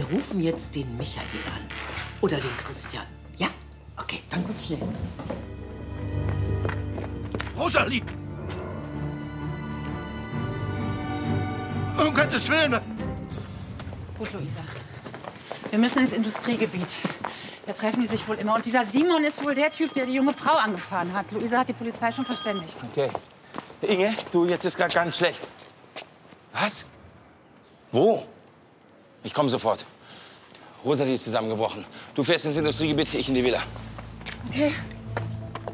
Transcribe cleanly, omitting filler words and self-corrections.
rufen jetzt den Michael an. Oder den Christian. Ja? Okay, dann kommt schnell. Rosalie! Um Gottes Willen! Gut, Luisa. Wir müssen ins Industriegebiet. Da treffen die sich wohl immer. Und dieser Simon ist wohl der Typ, der die junge Frau angefahren hat. Luisa hat die Polizei schon verständigt. Okay. Inge, du, jetzt ist gerade ganz schlecht. Was? Wo? Ich komme sofort. Rosalie ist zusammengebrochen. Du fährst ins Industriegebiet, ich in die Villa. Okay.